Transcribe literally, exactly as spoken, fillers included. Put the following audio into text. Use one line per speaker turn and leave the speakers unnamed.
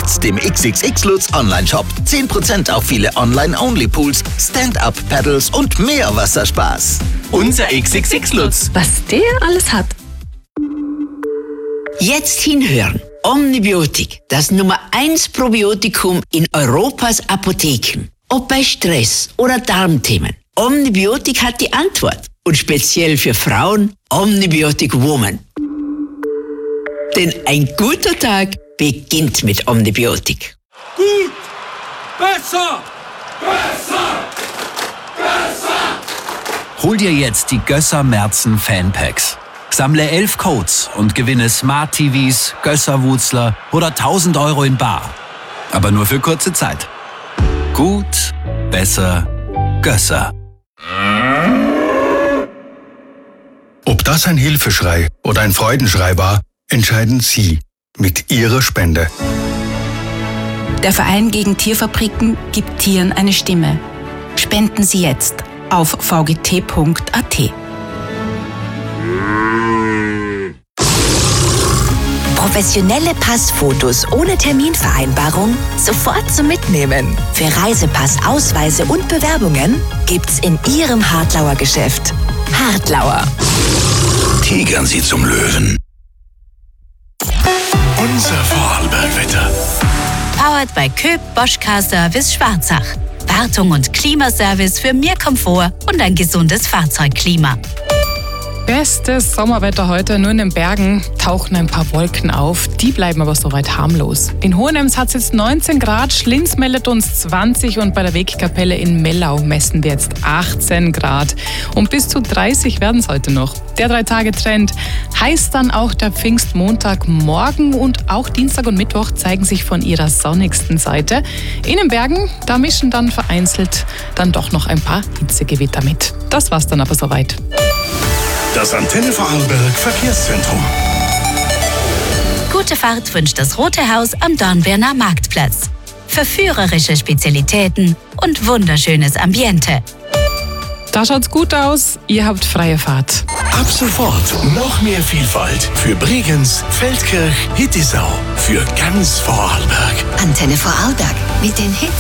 Jetzt im X X X Lutz Online-Shop. zehn Prozent auf viele Online-Only-Pools, Stand-Up-Paddles und mehr Wasserspaß. Unser X X X Lutz.
Was der alles hat.
Jetzt hinhören. Omnibiotik, das Nummer eins Probiotikum in Europas Apotheken. Ob bei Stress oder Darmthemen. Omnibiotik hat die Antwort. Und speziell für Frauen Omnibiotik Woman. Denn ein guter Tag beginnt mit Omnibiotik.
Gut! Besser! Besser! Besser!
Hol dir jetzt die Gösser Merzen Fanpacks. Sammle elf Codes und gewinne Smart T Vs, Gösser-Wutzler oder tausend Euro in bar. Aber nur für kurze Zeit. Gut, besser, Gösser.
Ob das ein Hilfeschrei oder ein Freudenschrei war, entscheiden Sie mit Ihrer Spende.
Der Verein gegen Tierfabriken gibt Tieren eine Stimme. Spenden Sie jetzt auf v g t punkt a t.
Professionelle Passfotos ohne Terminvereinbarung sofort zum Mitnehmen. Für Reisepass, Ausweise und Bewerbungen gibt's in Ihrem Hartlauer Geschäft. Hartlauer.
Tigern Sie zum Löwen.
Unser Vorarlbergwetter.
Powered by Köb Bosch Car Service Schwarzach. Wartung und Klimaservice für mehr Komfort und ein gesundes Fahrzeugklima.
Bestes Sommerwetter heute, nur in den Bergen tauchen ein paar Wolken auf. Die bleiben aber soweit harmlos. In Hohenems hat es jetzt neunzehn Grad, Schlinz meldet uns zwanzig und bei der Wegkapelle in Mellau messen wir jetzt achtzehn Grad. Und bis zu dreißig werden es heute noch. Der Drei-Tage-Trend heißt dann auch der Pfingstmontag morgen und auch Dienstag und Mittwoch zeigen sich von ihrer sonnigsten Seite. In den Bergen, da mischen dann vereinzelt dann doch noch ein paar Hitzegewitter mit. Das war's dann aber soweit.
Das Antenne Vorarlberg Verkehrszentrum.
Gute Fahrt wünscht das Rote Haus am Dornbirner Marktplatz. Verführerische Spezialitäten und wunderschönes Ambiente.
Da schaut's gut aus, ihr habt freie Fahrt.
Ab sofort noch mehr Vielfalt für Bregenz, Feldkirch, Hittisau, für ganz Vorarlberg.
Antenne Vorarlberg mit den Hits